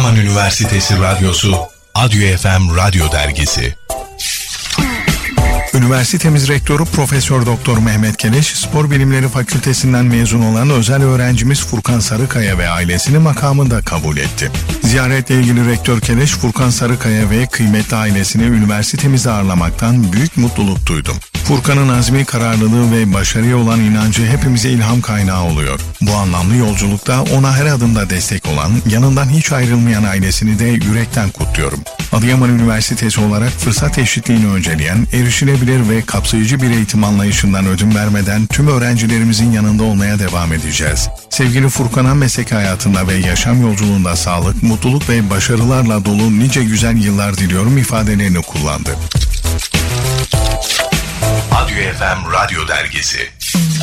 Adıyaman Üniversitesi Radyosu, Adyo FM Radyo Dergisi. Üniversitemiz Rektörü Profesör Doktor Mehmet Keleş, Spor Bilimleri Fakültesinden mezun olan özel öğrencimiz Furkan Sarıkaya ve ailesini makamında kabul etti. Ziyaretle ilgili Rektör Keleş, Furkan Sarıkaya ve kıymetli ailesini üniversitemize ağırlamaktan büyük mutluluk duydum. Furkan'ın azmi, kararlılığı ve başarıya olan inancı hepimize ilham kaynağı oluyor. Bu anlamlı yolculukta ona her adımda destek olan, yanından hiç ayrılmayan ailesini de yürekten kutluyorum. Adıyaman Üniversitesi olarak fırsat eşitliğini önceleyen, erişilebilir ve kapsayıcı bir eğitim anlayışından ödün vermeden tüm öğrencilerimizin yanında olmaya devam edeceğiz. Sevgili Furkan'a meslek hayatında ve yaşam yolculuğunda sağlık, mutluluk ve başarılarla dolu nice güzel yıllar diliyorum ifadelerini kullandı. Adyo FM Radyo Dergisi.